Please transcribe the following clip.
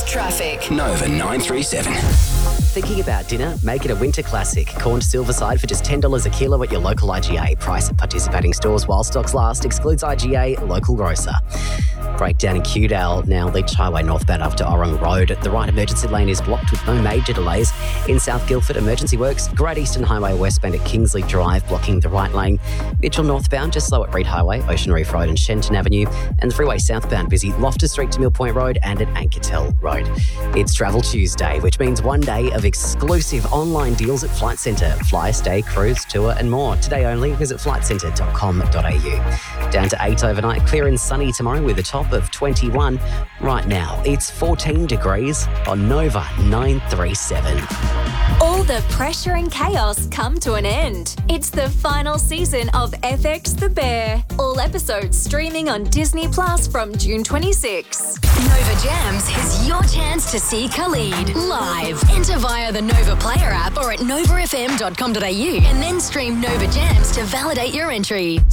Traffic. Nova 937. Thinking about dinner? Make it a winter classic. Corned silverside for just $10 a kilo at your local IGA. Price at participating stores while stocks last. Excludes IGA, local grocer. Breakdown in Kewdale now. Leach Highway northbound after Orrong Road. The right emergency lane is blocked with no major delays. In South Guildford, emergency works. Great Eastern Highway westbound at Kingsley Drive, blocking the right lane. Mitchell northbound, just slow at Reed Highway, Ocean Reef Road and Shenton Avenue. And the freeway southbound, busy Loftus Street to Mill Point Road and at Ankertel Road. It's Travel Tuesday, which means one day of exclusive online deals at Flight Centre. Fly, stay, cruise, tour and more. Today only, visit flightcentre.com.au. Down to 8 overnight, clear and sunny tomorrow with a top of 21. Right now, it's 14 degrees on Nova 937. All the pressure and chaos come to an end. It's the final season of FX The Bear. All episodes streaming on Disney Plus from June 26. Nova Jams is your chance to see Khalid live. Enter via the Nova Player app or at novafm.com.au and then stream Nova Jams to validate your entry.